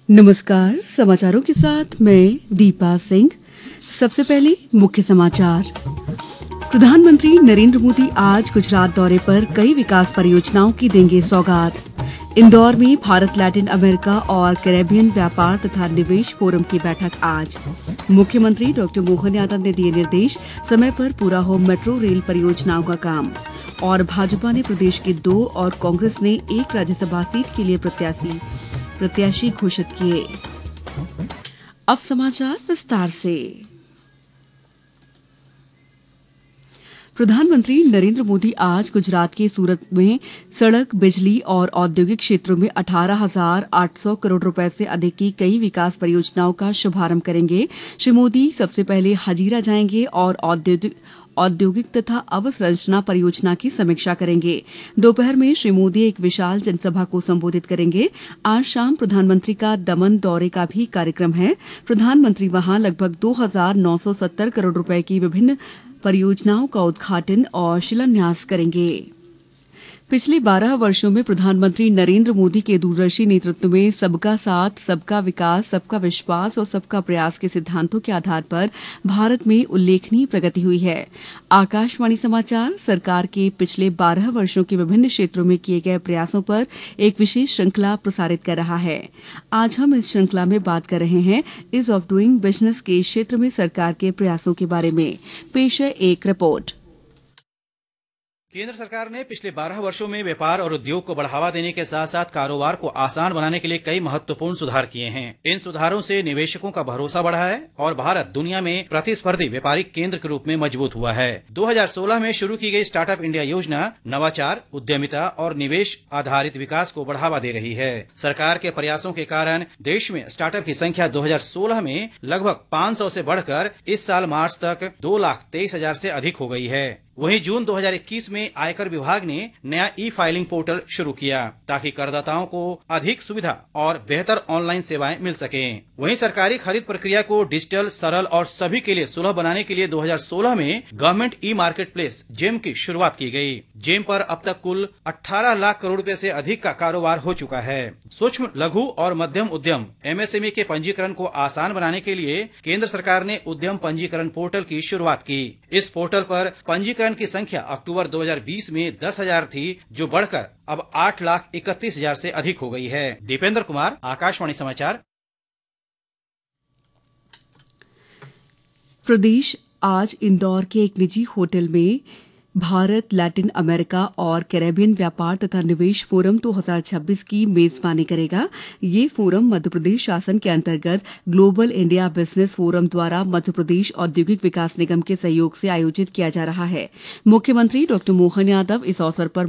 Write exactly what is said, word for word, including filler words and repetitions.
नमस्कार। समाचारों के साथ मैं दीपा सिंह। सबसे पहले मुख्य समाचार। प्रधानमंत्री नरेंद्र मोदी आज गुजरात दौरे पर कई विकास परियोजनाओं की देंगे सौगात। इंदौर में भारत लैटिन अमेरिका और कैरेबियन व्यापार तथा निवेश फोरम की बैठक आज। मुख्यमंत्री डॉक्टर मोहन यादव ने दिए निर्देश, समय पर पूरा हो मेट्रो रेल परियोजनाओं का काम। और भाजपा ने प्रदेश के दो और कांग्रेस ने एक राज्यसभा सीट के लिए प्रत्याशी प्रत्याशी घोषित किए। अब समाचार विस्तार से। प्रधानमंत्री नरेंद्र मोदी आज गुजरात के सूरत में सड़क, बिजली और औद्योगिक क्षेत्रों में अठारह हजार आठ सौ करोड़ रुपए से अधिक की कई विकास परियोजनाओं का शुभारंभ करेंगे। श्री मोदी सबसे पहले हजीरा जाएंगे और औद्योगिक औद्योगिक तथा अवसंरचना परियोजना की समीक्षा करेंगे। दोपहर में श्री मोदी एक विशाल जनसभा को संबोधित करेंगे। आज शाम प्रधानमंत्री का दमन दौरे का भी कार्यक्रम है। प्रधानमंत्री वहां लगभग दो हजार नौ सौ सत्तर करोड़ रुपए की विभिन्न परियोजनाओं का उद्घाटन और शिलान्यास करेंगे। पिछले बारह वर्षों में प्रधानमंत्री नरेंद्र मोदी के दूरदर्शी नेतृत्व में सबका साथ, सबका विकास, सबका विश्वास और सबका प्रयास के सिद्धांतों के आधार पर भारत में उल्लेखनीय प्रगति हुई है। आकाशवाणी समाचार सरकार के पिछले बारह वर्षों के विभिन्न क्षेत्रों में किए गए प्रयासों पर एक विशेष श्रृंखला प्रसारित कर रहा है। आज हम इस श्रृंखला में बात कर रहे हैं इज ऑफ डूइंग बिजनेस के क्षेत्र में सरकार के प्रयासों के बारे में। पेश है एक रिपोर्ट। केंद्र सरकार ने पिछले बारह वर्षों में व्यापार और उद्योग को बढ़ावा देने के साथ साथ कारोबार को आसान बनाने के लिए कई महत्वपूर्ण सुधार किए हैं। इन सुधारों से निवेशकों का भरोसा बढ़ा है और भारत दुनिया में प्रतिस्पर्धी व्यापारिक केंद्र के रूप में मजबूत हुआ है। दो हज़ार सोलह में शुरू की गई स्टार्टअप इंडिया योजना नवाचार, उद्यमिता और निवेश आधारित विकास को बढ़ावा दे रही है। सरकार के प्रयासों के कारण देश में स्टार्टअप की संख्या दो हज़ार सोलह में लगभग पाँच सौ से बढ़कर इस साल मार्च तक दो लाख तेईस हजार से अधिक हो गई है। वहीं जून दो हज़ार इक्कीस में आयकर विभाग ने नया ई फाइलिंग पोर्टल शुरू किया ताकि करदाताओं को अधिक सुविधा और बेहतर ऑनलाइन सेवाएं मिल सकें। वहीं सरकारी खरीद प्रक्रिया को डिजिटल, सरल और सभी के लिए सुलभ बनाने के लिए दो हज़ार सोलह में government e market place GeM की शुरुआत की गई। जेम पर अब तक कुल अठारह लाख करोड़ रुपए से अधिक का कारोबार हो चुका है। सूक्ष्म, लघु और मध्यम उद्यम एम एस एम ई के पंजीकरण को आसान बनाने के लिए केंद्र सरकार ने उद्यम पंजीकरण पोर्टल की शुरुआत की। इस पोर्टल पर पंजीकरण की संख्या अक्टूबर दो हज़ार बीस में दस हजार थी, जो बढ़कर अब आठ लाख इकतीस हजार से अधिक हो गई है। दीपेंद्र कुमार, आकाशवाणी समाचार। प्रदेश आज इंदौर के एक निजी होटल में भारत लैटिन अमेरिका और कैरेबियन व्यापार तथा निवेश फोरम दो हज़ार छब्बीस की मेजबानी करेगा। ये फोरम मध्य प्रदेश शासन के अंतर्गत ग्लोबल इंडिया बिजनेस फोरम द्वारा मध्य प्रदेश औद्योगिक विकास निगम के सहयोग से आयोजित किया जा रहा है। मुख्यमंत्री डॉक्टर मोहन यादव इस अवसर पर